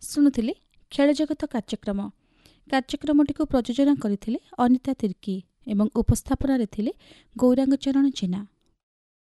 ଶୁଣୁଥିଲେ ଖେଳ ଜଗତ କାର୍ଯ୍ୟକ୍ରମଟିକୁ ପ୍ରଯୋଜନା କରିଥିଲେ ଅନିତା ତିର୍କି ଏବଂ ଉପସ୍ଥାପନାରେ ଥିଲେ ଗୌରାଙ୍ଗ ଚରଣ ଜେନା।